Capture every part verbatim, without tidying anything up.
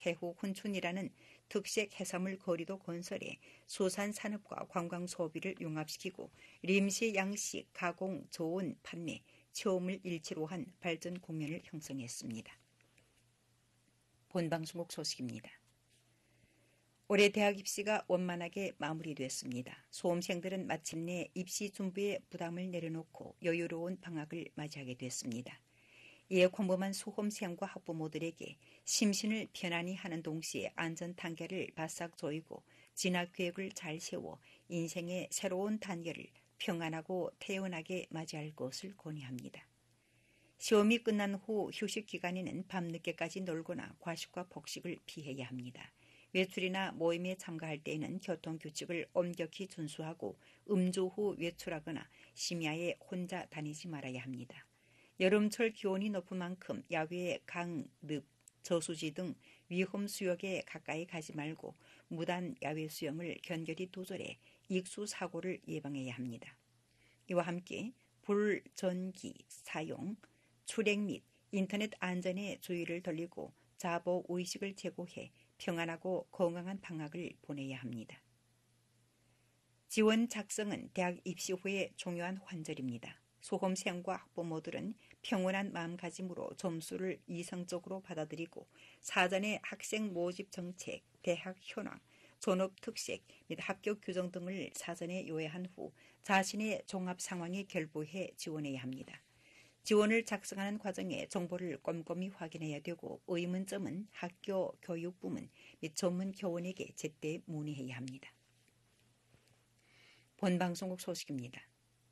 해후 훈춘이라는 특색 해산물 거리도 건설해 수산 산업과 관광 소비를 융합시키고 림시 양식, 가공, 조언, 판매, 체험을 일치로 한 발전 국면을 형성했습니다. 본방송국 소식입니다. 올해 대학 입시가 원만하게 마무리됐습니다. 수험생들은 마침내 입시 준비에 부담을 내려놓고 여유로운 방학을 맞이하게 됐습니다. 이에 광범한 수험생과 학부모들에게 심신을 편안히 하는 동시에 안전 단계를 바싹 조이고 진학 계획을 잘 세워 인생의 새로운 단계를 평안하고 태연하게 맞이할 것을 권유합니다. 시험이 끝난 후 휴식 기간에는 밤늦게까지 놀거나 과식과 폭식을 피해야 합니다. 외출이나 모임에 참가할 때에는 교통규칙을 엄격히 준수하고 음주 후 외출하거나 심야에 혼자 다니지 말아야 합니다. 여름철 기온이 높은 만큼 야외 강, 늪, 저수지 등 위험 수역에 가까이 가지 말고 무단 야외 수영을 견결히 두절해 익수 사고를 예방해야 합니다. 이와 함께 불, 전기 사용, 출행 및 인터넷 안전에 주의를 돌리고 자보 의식을 제고해 평안하고 건강한 방학을 보내야 합니다. 지원 작성은 대학 입시 후의 중요한 환절입니다. 수험생과 학부모들은 평온한 마음가짐으로 점수를 이성적으로 받아들이고 사전에 학생 모집 정책, 대학 현황, 존업 특색 및 합격 규정 등을 사전에 요약한 후 자신의 종합 상황에 결부해 지원해야 합니다. 지원을 작성하는 과정에 정보를 꼼꼼히 확인해야 되고 의문점은 학교 교육부문 및 전문 교원에게 제때 문의해야 합니다. 본방송국 소식입니다.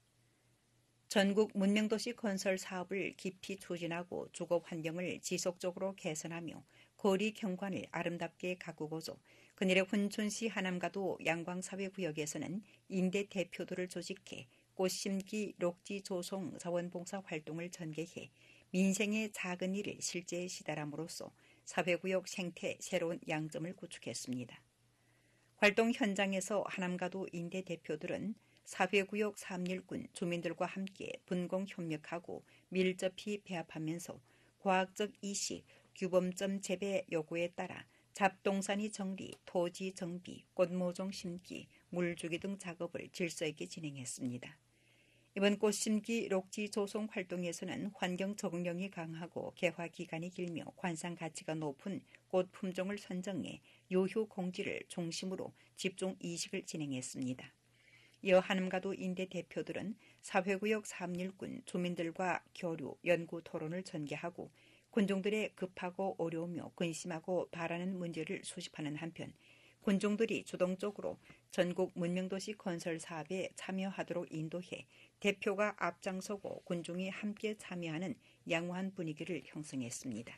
전국 문명도시 건설 사업을 깊이 추진하고 주거 환경을 지속적으로 개선하며 거리 경관을 아름답게 가꾸고자 그늘의 훈춘시 하남가도 양광사회구역에서는 임대 대표들을 조직해 꽃심기 녹지 조성 자원봉사 활동을 전개해 민생의 작은 일을 실제에 시달함으로써 사회구역 생태 새로운 양점을 구축했습니다. 활동 현장에서 하남가도 임대 대표들은 사회구역 삼일군 주민들과 함께 분공협력하고 밀접히 배합하면서 과학적 이식, 규범점 재배 요구에 따라 잡동사니 정리, 토지 정비, 꽃모종 심기, 물주기 등 작업을 질서 있게 진행했습니다. 이번 꽃심기 녹지 조성 활동에서는 환경 적응력이 강하고 개화 기간이 길며 관상 가치가 높은 꽃 품종을 선정해 유휴 공지를 중심으로 집중 이식을 진행했습니다. 이어 하남가도 임대 대표들은 사회구역 삼일군 주민들과 교류, 연구 토론을 전개하고 군중들의 급하고 어려우며 근심하고 바라는 문제를 수집하는 한편 군중들이 주동적으로 전국 문명도시 건설 사업에 참여하도록 인도해 대표가 앞장서고 군중이 함께 참여하는 양호한 분위기를 형성했습니다.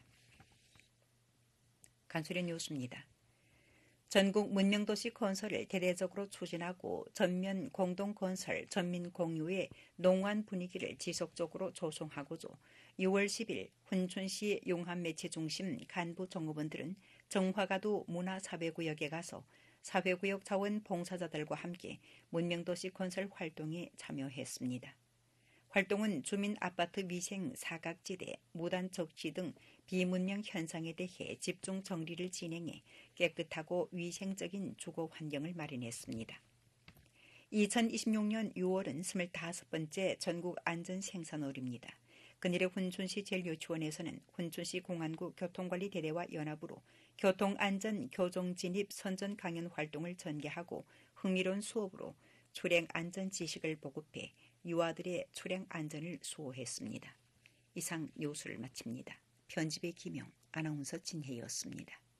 간추린 뉴스입니다. 전국 문명도시 건설을 대대적으로 추진하고 전면 공동건설, 전민공유의 농후한 분위기를 지속적으로 조성하고자 유월 십일 훈춘시 용합매체중심 간부 종업원들은 정화가도 문화사회구역에 가서 사회구역 자원 봉사자들과 함께 문명도시 건설 활동에 참여했습니다. 활동은 주민 아파트 위생 사각지대, 무단 적지 등 비문명 현상에 대해 집중 정리를 진행해 깨끗하고 위생적인 주거 환경을 마련했습니다. 이천이십육년 유월은 스물다섯 번째 전국 안전생산월입니다. 그날의 훈춘시 제일유치원에서는 훈춘시 공안구 교통관리대대와 연합으로 교통안전 교정진입 선전 강연 활동을 전개하고 흥미로운 수업으로 출행 안전 지식을 보급해 유아들의 출행 안전을 수호했습니다. 이상 뉴스를 마칩니다. 편집의 김영, 아나운서 진혜였습니다.